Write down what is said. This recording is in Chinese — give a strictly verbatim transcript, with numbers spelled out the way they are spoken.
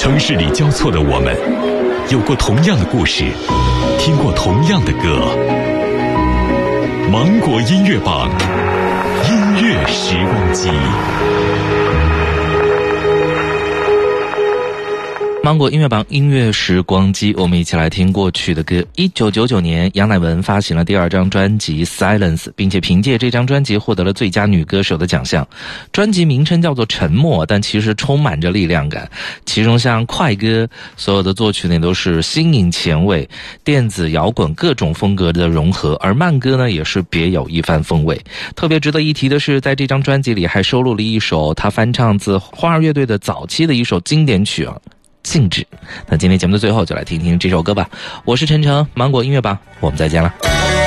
城市里交错的我们，有过同样的故事，听过同样的歌。芒果音乐榜，音乐时光机。 芒果音乐榜音乐时光机，我们一起来听过去的歌。一九九九年，杨乃文发行了第二张专辑《Silence》，并且凭借这张专辑获得了最佳女歌手的奖项。专辑名称叫做《沉默》，但其实充满着力量感。其中像快歌，所有的作曲呢都是新颖前卫，电子摇滚各种风格的融合，而慢歌呢也是别有一番风味。特别值得一提的是，在这张专辑里还收录了一首他翻唱自花儿乐队的早期的一首经典曲啊。静止。那今天节目的最后就来听听这首歌吧。我是陈诚，芒果音乐榜，我们再见了。